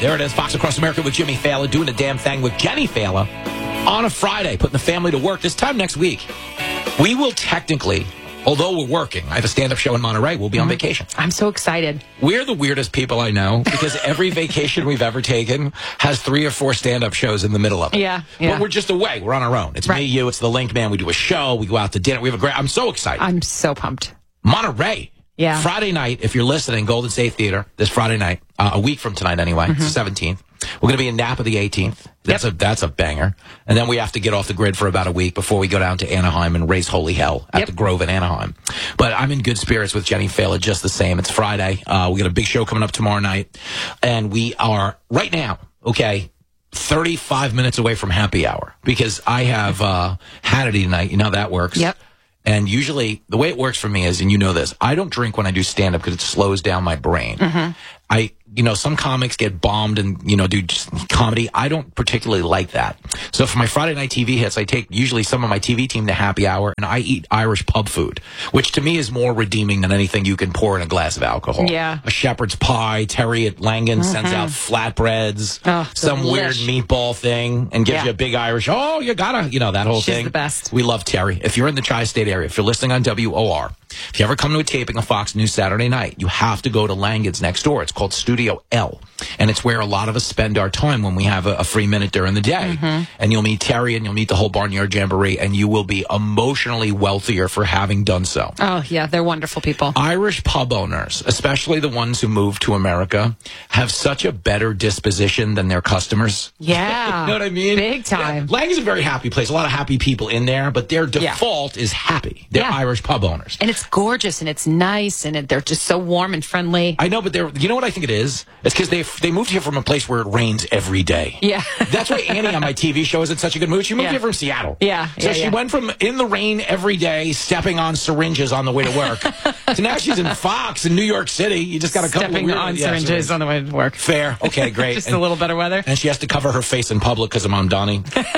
There it is, Fox Across America with Jimmy Fallon, doing the damn thing with Jenny Fallon on a Friday, putting the family to work. This time next week, we will technically, although we're working, I have a stand-up show in Monterey, we'll be on vacation. I'm so excited. We're the weirdest people I know because every vacation we've ever taken has 3 or 4 stand-up shows in the middle of it. Yeah. But we're just away. We're on our own. It's me, you, it's the Link Man. We do a show. We go out to dinner. We have a great... I'm so excited. I'm so pumped. Monterey. Yeah. Friday night, if you're listening, Golden State Theater, this Friday night, a week from tonight anyway, it's the 17th. We're going to be in Napa the 18th. That's a banger. And then we have to get off the grid for about a week before we go down to Anaheim and raise holy hell at the Grove in Anaheim. But I'm in good spirits with Jenny Fallon just the same. It's Friday. We got a big show coming up tomorrow night. And we are right now, 35 minutes away from happy hour because I have Hannity tonight. You know how that works. Yep. And usually the way it works for me is, and you know this, I don't drink when I do stand-up because it slows down my brain. Some comics get bombed and, do just comedy. I don't particularly like that. So for my Friday night TV hits, I take usually some of my TV team to happy hour and I eat Irish pub food, which to me is more redeeming than anything you can pour in a glass of alcohol. Yeah. A shepherd's pie. Terry at Langan sends out flatbreads, some weird meatball thing and gives you a big Irish, you gotta, that whole thing. She's the best. We love Terry. If you're in the tri-state area, if you're listening on WOR, if you ever come to a taping of Fox News Saturday night, you have to go to Langan's next door. It's called Studio L. And it's where a lot of us spend our time when we have a free minute during the day. And you'll meet Terry and you'll meet the whole Barnyard Jamboree and you will be emotionally wealthier for having done so. Oh, yeah. They're wonderful people. Irish pub owners, especially the ones who moved to America, have such a better disposition than their customers. Yeah. You know what I mean? Big time. Yeah, Langan's a very happy place. A lot of happy people in there, but their default is happy. They're Irish pub owners. And it's gorgeous and it's nice and they're just so warm and friendly. I know, but you know what I think it is? It's because they moved here from a place where it rains every day. Yeah. That's why Annie on my TV show is in such a good mood. She moved here from Seattle. Yeah. So she went from in the rain every day, stepping on syringes on the way to work. So now she's in Fox in New York City. You just got a couple stepping of on syringes on the way to work. Fair. Okay, great. Just a little better weather. And she has to cover her face in public because of Mom Donnie.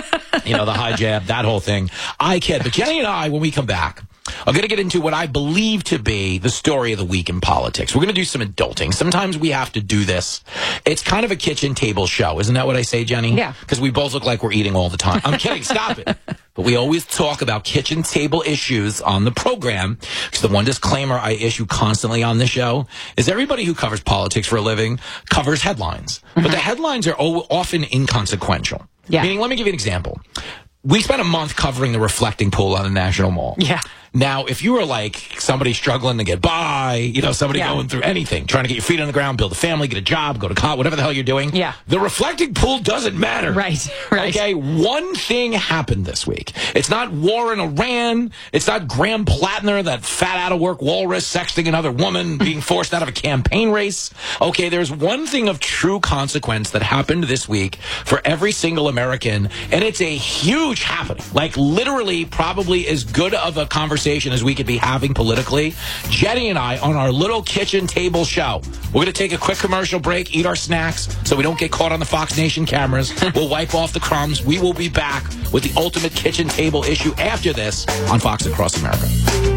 The high jab, that whole thing. I kid. But Jenny and I, when we come back, I'm going to get into what I believe to be the story of the week in politics. We're going to do some adulting. Sometimes we have to do this. It's kind of a kitchen table show. Isn't that what I say, Jenny? Yeah. Because we both look like we're eating all the time. I'm kidding. Stop it. But we always talk about kitchen table issues on the program. Because the one disclaimer I issue constantly on the show is everybody who covers politics for a living covers headlines. But the headlines are often inconsequential. Yeah. Meaning, let me give you an example. We spent a month covering the reflecting pool on the National Mall. Yeah. Now, if you were like somebody struggling to get by, somebody going through anything, trying to get your feet on the ground, build a family, get a job, go to college, whatever the hell you're doing, the reflecting pool doesn't matter. Right. Okay, one thing happened this week. It's not war in Iran. It's not Graham Plattner, that fat out-of-work walrus sexting another woman, being forced out of a campaign race. Okay, there's one thing of true consequence that happened this week for every single American, and it's a huge happening. Like, literally, probably as good of a conversation as we could be having politically. Jenny and I on our little kitchen table show. We're going to take a quick commercial break, eat our snacks so we don't get caught on the Fox Nation cameras. We'll wipe off the crumbs. We will be back with the ultimate kitchen table issue after this on Fox Across America.